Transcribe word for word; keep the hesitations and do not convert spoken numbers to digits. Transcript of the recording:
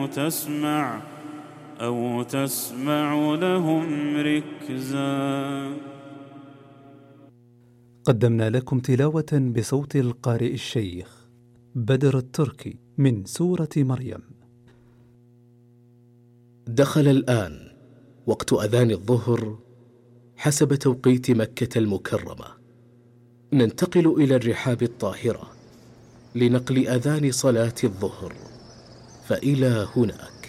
تسمع أو تسمع لهم ركزا. قدمنا لكم تلاوة بصوت القارئ الشيخ بدر التركي من سورة مريم. دخل الآن وقت أذان الظهر حسب توقيت مكة المكرمة. ننتقل إلى الرحاب الطاهرة لنقل أذان صلاة الظهر، فإلى هناك.